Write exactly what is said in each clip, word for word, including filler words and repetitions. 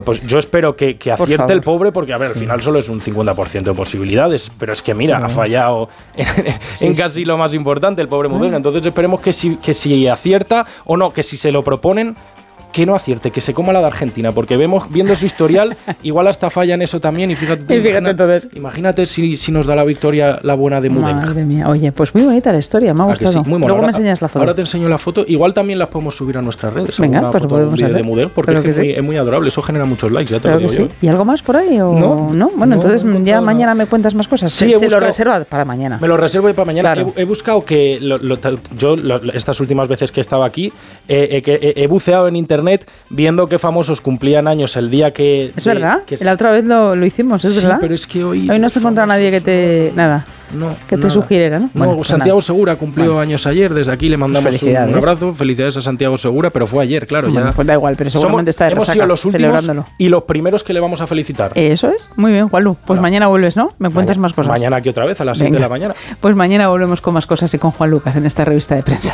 Pues yo espero que, que acierte el pobre, porque a ver, sí. al final solo es un cincuenta por ciento de posibilidades, pero es que mira, sí. ha fallado en, sí, en casi sí. lo más importante el pobre Mudena, entonces esperemos que si, que si acierta o no, que si se lo proponen, que no acierte, que se coma la de Argentina, porque vemos, viendo su historial, igual hasta falla en eso también, y fíjate, y fíjate imagina, entonces. imagínate si, si nos da la victoria la buena de Mudena. Madre mía, oye, pues muy bonita la historia, me ha gustado. Sí? Muy Luego ahora, me enseñas la foto. Ahora te enseño la foto, igual también las podemos subir a nuestras redes. Venga, pues foto podemos de, hacer. de Mudena, porque es, que que es, muy, es muy adorable, eso genera muchos likes, ya te claro lo digo que yo. Sí. ¿Y algo más por ahí? O no, ¿no? Bueno, no, entonces no, ya no, mañana me cuentas más cosas. Sí, se, se buscado, lo reserva para mañana. Me lo reservo para mañana. Claro. He, he buscado que, lo, lo, yo lo, estas últimas veces que he estado aquí, eh, eh, que he, he buceado en internet viendo qué famosos cumplían años el día que... Es de, verdad, que la otra vez lo, lo hicimos, es sí, verdad. pero es que hoy... Hoy no se encuentra nadie que te... Nada. No, que nada. te sugiriera, ¿no? No, Bueno, Santiago nada. Segura cumplió bueno. años ayer, desde aquí le mandamos un, un abrazo, felicidades a Santiago Segura, pero fue ayer, claro. Bueno, ya. Pues da igual, pero seguramente Somos, está de hemos resaca, sido los últimos y los primeros que le vamos a felicitar. Eso es, muy bien, Juanlu. Pues claro. mañana vuelves, ¿no? Me cuentas mañana, más cosas. Mañana aquí otra vez, a las siete de la mañana. Pues mañana volvemos con más cosas y con Juan Lucas en esta revista de prensa.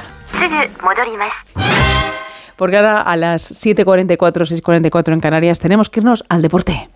Porque ahora a las siete cuarenta y cuatro, seis cuarenta y cuatro en Canarias tenemos que irnos al deporte.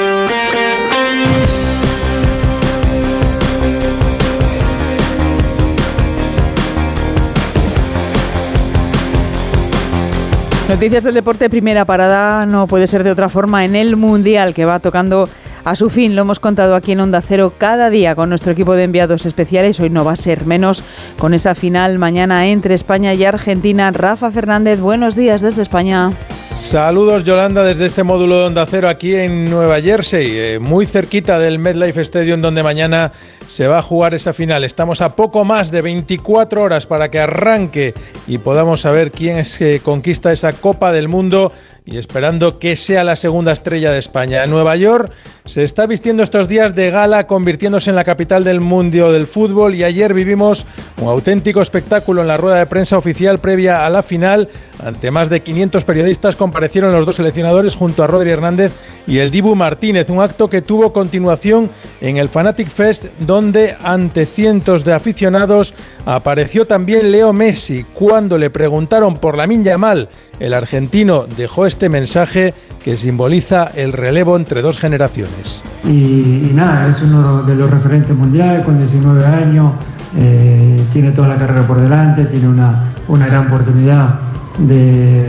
Noticias del deporte, primera parada, no puede ser de otra forma, en el Mundial que va tocando a su fin. Lo hemos contado aquí en Onda Cero cada día con nuestro equipo de enviados especiales. Hoy no va a ser menos con esa final mañana entre España y Argentina. Rafa Fernández, buenos días desde España. Saludos, Yolanda, desde este módulo de Onda Cero aquí en Nueva Jersey, eh, muy cerquita del MetLife Stadium, donde mañana se va a jugar esa final. Estamos a poco más de veinticuatro horas para que arranque y podamos saber quién es que conquista esa Copa del Mundo, y esperando que sea la segunda estrella de España. Nueva York se está vistiendo estos días de gala, convirtiéndose en la capital del mundo del fútbol, y ayer vivimos un auténtico espectáculo en la rueda de prensa oficial previa a la final. Ante más de quinientos periodistas comparecieron los dos seleccionadores junto a Rodri Hernández y el Dibu Martínez, un acto que tuvo continuación en el Fanatic Fest, donde ante cientos de aficionados apareció también Leo Messi. Cuando le preguntaron por Lamine Yamal, el argentino dejó este mensaje que simboliza el relevo entre dos generaciones. Y, y nada, es uno de los referentes mundiales con diecinueve años, eh, tiene toda la carrera por delante, tiene una, una gran oportunidad de,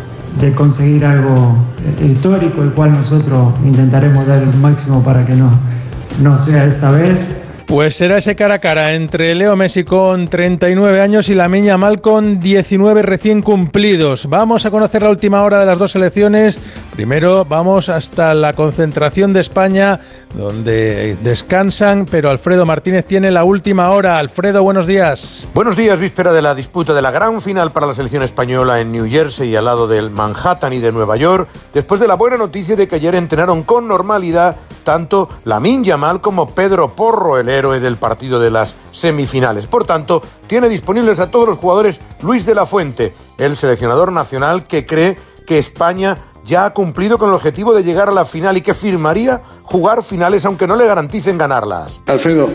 de conseguir algo histórico, el cual nosotros intentaremos dar el máximo para que no, no sea esta vez. Pues será ese cara a cara entre Leo Messi con treinta y nueve años y Lamine Yamal con diecinueve recién cumplidos. Vamos a conocer la última hora de las dos selecciones. Primero vamos hasta la concentración de España, donde descansan, pero Alfredo Martínez tiene la última hora. Alfredo, buenos días. Buenos días, víspera de la disputa de la gran final para la selección española en New Jersey, al lado del Manhattan y de Nueva York, después de la buena noticia de que ayer entrenaron con normalidad tanto Lamine Yamal como Pedro Porro, el héroe del partido de las semifinales. Por tanto, tiene disponibles a todos los jugadores Luis de la Fuente, el seleccionador nacional, que cree que España ya ha cumplido con el objetivo de llegar a la final y que firmaría jugar finales aunque no le garanticen ganarlas. Alfredo,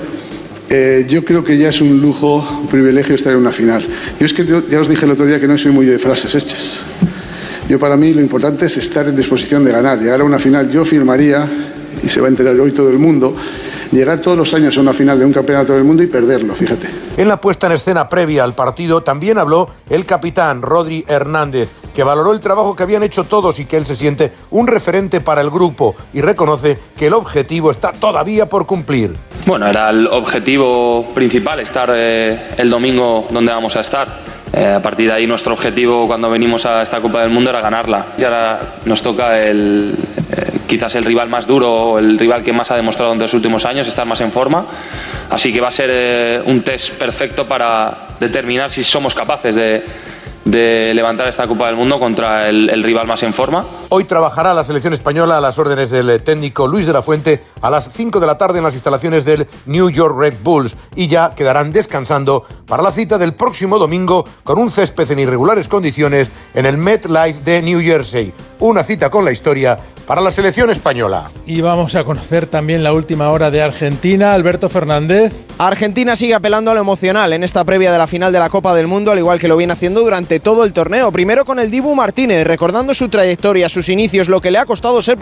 eh, yo creo que ya es un lujo, un privilegio estar en una final. Yo es que yo, ya os dije el otro día que no soy muy de frases hechas. Yo, para mí, lo importante es estar en disposición de ganar. Llegar a una final, yo firmaría, y se va a enterar hoy todo el mundo, llegar todos los años a una final de un campeonato del mundo y perderlo, fíjate. En la puesta en escena previa al partido también habló el capitán Rodri Hernández, que valoró el trabajo que habían hecho todos y que él se siente un referente para el grupo y reconoce que el objetivo está todavía por cumplir. Bueno, era el objetivo principal, estar eh, el domingo donde vamos a estar. Eh, a partir de ahí nuestro objetivo cuando venimos a esta Copa del Mundo era ganarla. Y ahora nos toca el, eh, quizás el rival más duro o el rival que más ha demostrado en los últimos años, estar más en forma. Así que va a ser eh, un test perfecto para determinar si somos capaces de, de levantar esta Copa del Mundo contra el, el rival más en forma. Hoy trabajará la selección española a las órdenes del técnico Luis de la Fuente a las cinco de la tarde en las instalaciones del New York Red Bulls, y ya quedarán descansando para la cita del próximo domingo con un césped en irregulares condiciones en el MetLife de New Jersey. Una cita con la historia para la selección española. Y vamos a conocer también la última hora de Argentina. Alberto Fernández. Argentina sigue apelando a lo emocional en esta previa de la final de la Copa del Mundo, al igual que lo viene haciendo durante todo el torneo. Primero con el Dibu Martínez, recordando su trayectoria, sus inicios, lo que le ha costado ser